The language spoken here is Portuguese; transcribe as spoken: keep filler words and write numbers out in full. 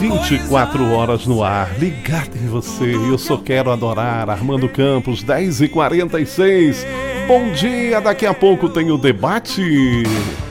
vinte e quatro horas no ar, ligado em você. Eu só quero adorar. Armando Campos, dez e quarenta e seis. Bom dia, daqui a pouco tem o debate.